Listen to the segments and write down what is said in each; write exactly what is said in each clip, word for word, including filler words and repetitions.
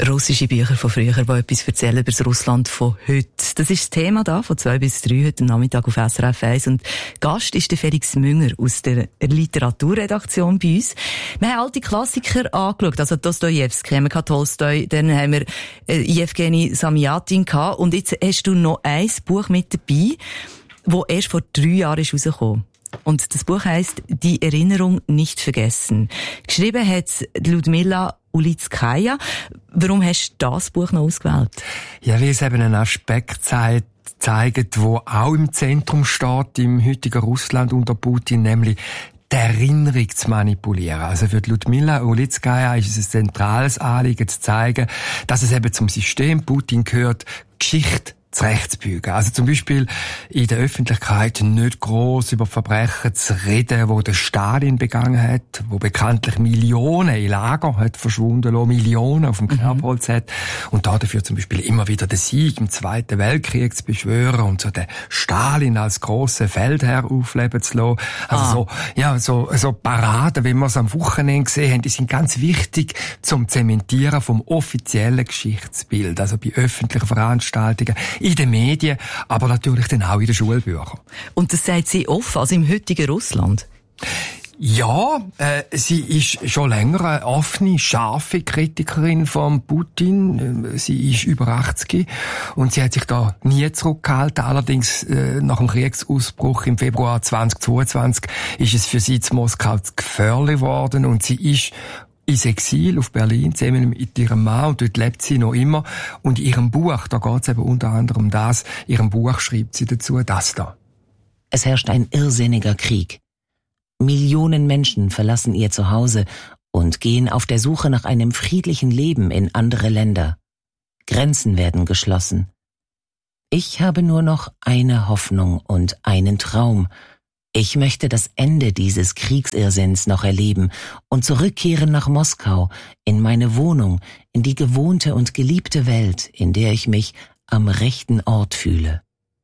Russische Bücher von früher, die etwas erzählen über das Russland von heute. Das ist das Thema da, von zwei bis drei heute Nachmittag auf S R F eins. Und Gast ist der Felix Münger aus der Literaturredaktion bei uns. Wir haben alte Klassiker angeschaut, also Dostojewski, haben wir gehabt, Tolstoi, dann haben wir äh, Jewgeni Samjatin gehabt. Und jetzt hast du noch ein Buch mit dabei, das erst vor drei Jahren ist rausgekommen. Und das Buch heisst «Die Erinnerung nicht vergessen». Geschrieben hat Ludmila Ulitskaya. Warum hast du das Buch noch ausgewählt? Ja, weil es eben einen Aspekt zeigt, zeigt, wo auch im Zentrum steht, im heutigen Russland unter Putin, nämlich die Erinnerung zu manipulieren. Also für Ludmila Ulitskaya ist es ein zentrales Anliegen zu zeigen, dass es eben zum System Putin gehört, Geschichte zurechtzubiegen. Also zum Beispiel in der Öffentlichkeit nicht gross über Verbrechen zu reden, wo der Stalin begangen hat, wo bekanntlich Millionen in Lager hat verschwunden lassen, Millionen auf dem Kerbholz mhm. hat, und da dafür zum Beispiel immer wieder den Sieg im Zweiten Weltkrieg zu beschwören und so den Stalin als grossen Feldherr aufleben zu lassen. Also ah. so, ja, so, so Paraden, wie wir es am Wochenende gesehen haben, die sind ganz wichtig zum Zementieren vom offiziellen Geschichtsbild, also bei öffentlichen Veranstaltungen, in den Medien, aber natürlich dann auch in den Schulbüchern. Und das sagt sie offen, also im heutigen Russland? Ja, äh, sie ist schon länger eine offene, scharfe Kritikerin von Putin. Sie ist über achtzig und sie hat sich da nie zurückgehalten. Allerdings äh, nach dem Kriegsausbruch im Februar zweitausendzweiundzwanzig ist es für sie zu Moskau zu gefährlich geworden und sie ist ins Exil auf Berlin, zusammen mit ihrem Mann, und dort lebt sie noch immer. Und in ihrem Buch, da geht es eben unter anderem um das, in ihrem Buch schreibt sie dazu das da. Es herrscht ein irrsinniger Krieg. Millionen Menschen verlassen ihr Zuhause und gehen auf der Suche nach einem friedlichen Leben in andere Länder. Grenzen werden geschlossen. Ich habe nur noch eine Hoffnung und einen Traum. Ich möchte das Ende dieses Kriegsirrsinns noch erleben und zurückkehren nach Moskau, in meine Wohnung, in die gewohnte und geliebte Welt, in der ich mich am rechten Ort fühle.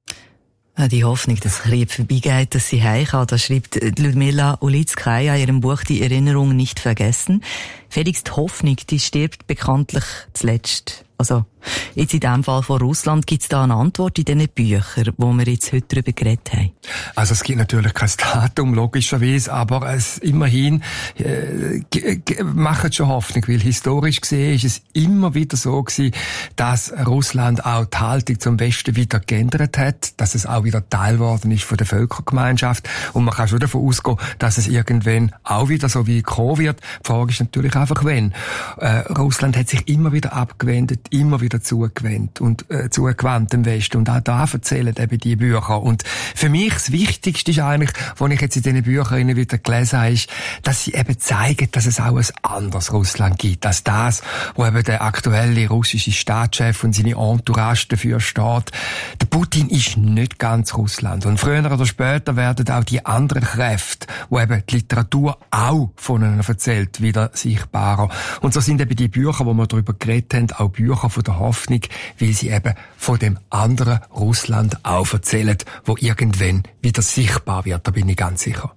Die Hoffnung, dass Krieg vorbeigeht, dass sie heim kann, das schreibt Ludmila Ulitskaya in ihrem Buch «Die Erinnerung nicht vergessen». Felix, die Hoffnung, die stirbt bekanntlich zuletzt. Also, jetzt in dem Fall von Russland, gibt es da eine Antwort in diesen Büchern, wo wir jetzt heute darüber geredet haben? Also es gibt natürlich kein Datum, logischerweise, aber es immerhin äh, g- g- macht schon Hoffnung, weil historisch gesehen ist es immer wieder so gewesen, dass Russland auch die Haltung zum Westen wieder geändert hat, dass es auch wieder Teil geworden ist von der Völkergemeinschaft, und man kann schon davon ausgehen, dass es irgendwann auch wieder so wie kommen wird. Die Frage ist natürlich einfach, wenn. Äh, Russland hat sich immer wieder abgewendet, immer wieder zugewendet und äh, zugewandt dem Westen, und auch da erzählen eben die Bücher. Und für mich das Wichtigste ist eigentlich, was ich jetzt in diesen Büchern wieder gelesen habe, ist, dass sie eben zeigen, dass es auch ein anderes Russland gibt, als das, wo eben der aktuelle russische Staatschef und seine Entourage dafür steht. Der Putin ist nicht ganz Russland, und früher oder später werden auch die anderen Kräfte, wo eben die Literatur auch von ihnen erzählt, wieder sichtbarer. Und so sind eben die Bücher, wo wir darüber geredet haben, auch Bücher von der Hoffnung, weil sie eben von dem anderen Russland auch erzählen, wo irgendwann wieder sichtbar wird, da bin ich ganz sicher.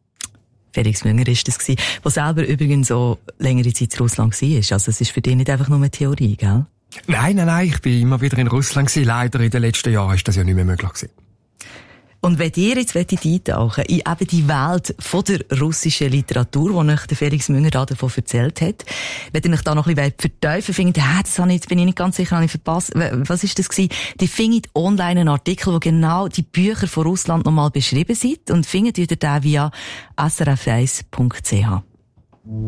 Felix Münger ist das gewesen, der selber übrigens so längere Zeit in Russland war. Also es ist für dich nicht einfach nur eine Theorie, gell? Nein, nein, nein, ich bin immer wieder in Russland gewesen. Leider in den letzten Jahren ist das ja nicht mehr möglich gewesen. Und wenn ihr jetzt eintauchen in eben die Welt von der russischen Literatur, die euch der Felix Münger da davon erzählt hat, wenn ihr euch da noch ein bisschen verteufeln findet, ah, das habe ich, jetzt bin ich nicht ganz sicher, habe ich verpasst, was ist das gewesen? Die findet online einen Artikel, wo genau die Bücher von Russland nochmal beschrieben sind, und findet ihr den via s r f eins punkt c h.